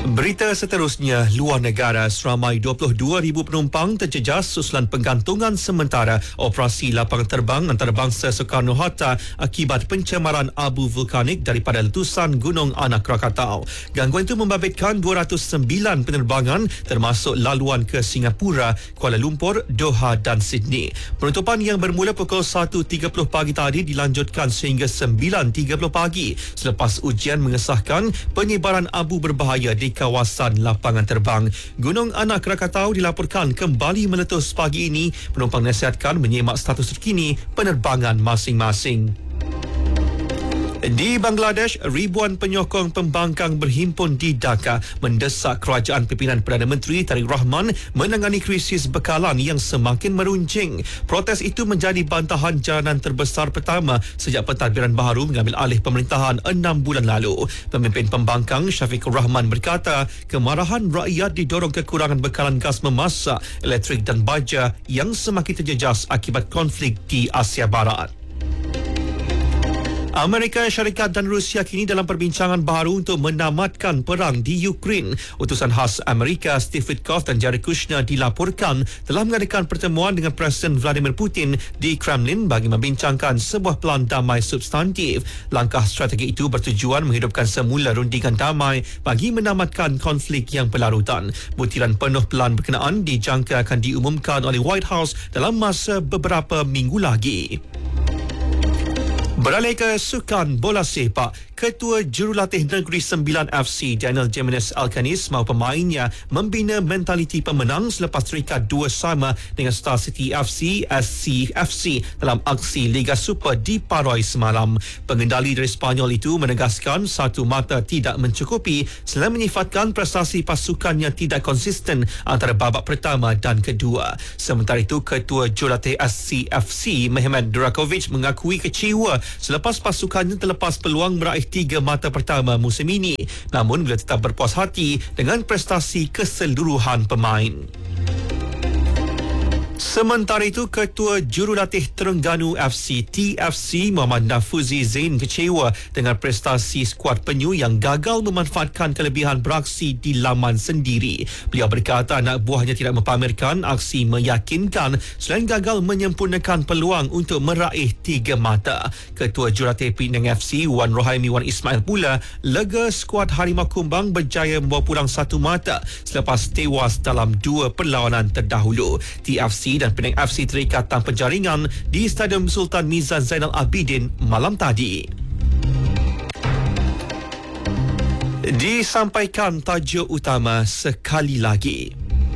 Berita seterusnya, luar negara, seramai 22,000 penumpang terjejas susulan penggantungan sementara operasi lapangan terbang antarabangsa Soekarno-Hatta akibat pencemaran abu vulkanik daripada letusan Gunung Anak Krakatau. Gangguan itu membabitkan 209 penerbangan termasuk laluan ke Singapura, Kuala Lumpur, Doha dan Sydney. Penutupan yang bermula pukul 1.30 pagi tadi dilanjutkan sehingga 9.30 pagi selepas ujian mengesahkan penyebaran abu berbahaya di kawasan lapangan terbang. Gunung Anak Krakatau dilaporkan kembali meletus pagi ini. Penumpang nasihatkan menyemak status terkini penerbangan masing-masing. Di Bangladesh, ribuan penyokong pembangkang berhimpun di Dhaka mendesak kerajaan pimpinan Perdana Menteri Tariq Rahman menangani krisis bekalan yang semakin meruncing. Protes itu menjadi bantahan jalanan terbesar pertama sejak pentadbiran baharu mengambil alih pemerintahan 6 bulan lalu. Pemimpin pembangkang Syafiqur Rahman berkata, kemarahan rakyat didorong kekurangan bekalan gas memasak, elektrik dan baja yang semakin terjejas akibat konflik di Asia Barat. Amerika Syarikat dan Rusia kini dalam perbincangan baharu untuk menamatkan perang di Ukraine. Utusan khas Amerika Steve Witkoff dan Jared Kushner dilaporkan telah mengadakan pertemuan dengan Presiden Vladimir Putin di Kremlin bagi membincangkan sebuah pelan damai substantif. Langkah strategi itu bertujuan menghidupkan semula rundingan damai bagi menamatkan konflik yang berlarutan. Butiran penuh pelan berkenaan dijangka akan diumumkan oleh White House dalam masa beberapa minggu lagi. Beralih ke sukan bola sepak, Ketua Jurulatih Negeri Sembilan FC Daniel Jimenez Alcanis mahu pemainnya membina mentaliti pemenang selepas terikat 2-2 dengan Star City FC SCFC dalam aksi Liga Super di Paroi semalam. Pengendali dari Spanyol itu menegaskan satu mata tidak mencukupi selain menyifatkan prestasi pasukannya tidak konsisten antara babak pertama dan kedua. Sementara itu, Ketua Jurulatih SCFC Mehmet Durakovic mengakui kecewa selepas pasukannya terlepas peluang meraih 3 mata pertama musim ini. Namun beliau tetap berpuas hati dengan prestasi keseluruhan pemain. Sementara itu, Ketua Jurulatih Terengganu FC TFC Muhammad Nafuzi Zain kecewa dengan prestasi skuad penyu yang gagal memanfaatkan kelebihan beraksi di laman sendiri. Beliau berkata anak buahnya tidak mempamerkan aksi meyakinkan selain gagal menyempurnakan peluang untuk meraih 3 mata. Ketua Jurulatih Penang FC Wan Rohaimi Wan Ismail pula lega skuad Harimau Kumbang berjaya membawa pulang 1 mata selepas tewas dalam 2 perlawanan terdahulu. TFC dan Penang FC terikat tanpa jaringan di Stadium Sultan Mizan Zainal Abidin malam tadi. Disampaikan tajuk utama sekali lagi.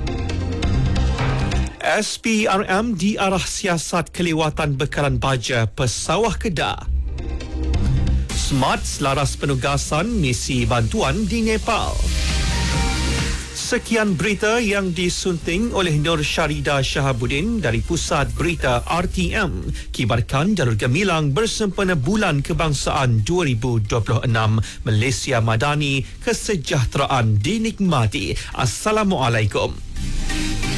SPRM diarah siasat kelewatan bekalan baja Pesawah Kedah. Smart selaras penugasan misi bantuan di Nepal. Sekian berita yang disunting oleh Nur Syarida Shahabuddin dari Pusat Berita RTM. Kibarkan Jalur Gemilang bersempena Bulan Kebangsaan 2026. Malaysia Madani, kesejahteraan dinikmati. Assalamualaikum.